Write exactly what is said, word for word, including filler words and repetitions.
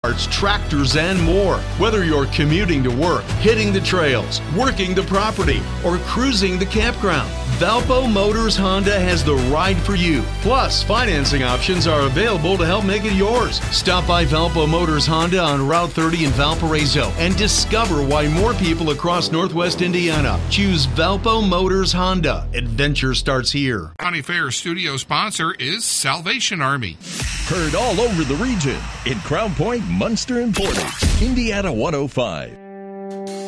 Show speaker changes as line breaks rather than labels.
tractors, and more. Whether you're commuting to work, hitting the trails, working the property, or cruising the campground, Valpo Motors Honda has the ride for you. Plus, financing options are available to help make it yours. Stop by Valpo Motors Honda on Route thirty in Valparaiso and discover why more people across Northwest Indiana choose Valpo Motors Honda. Adventure starts here.
County Fair studio sponsor is Salvation Army.
Heard all over the region in Crown Point, Munster, and Portage. Indiana one oh five.